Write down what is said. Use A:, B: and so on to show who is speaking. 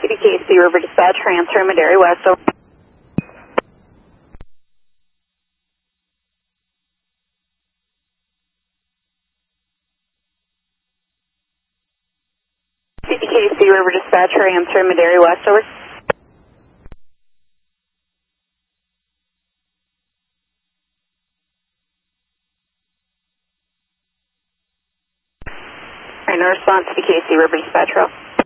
A: CDKC River Dispatch, transfer Madera West. Over. CDKC River Dispatch, transfer Madera West. Over. Right, no response to KC River Dispatch.